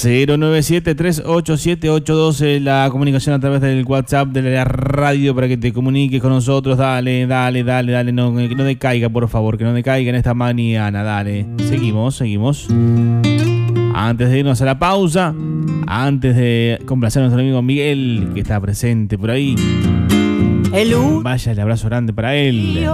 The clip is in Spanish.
097-387-812, la comunicación a través del WhatsApp de la radio para que te comuniques con nosotros. Dale, no decaiga, por favor, que no decaiga en esta mañana, dale. Seguimos. Antes de irnos a la pausa, antes de complacer a nuestro amigo Miguel, que está presente por ahí, vaya el abrazo grande para él.